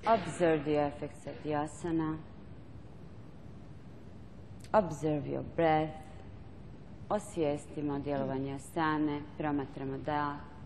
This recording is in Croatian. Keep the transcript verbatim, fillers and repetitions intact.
Observe the effects of the asana. Observe your breath. Osvijestimo djelovanje asane, promatramo dah.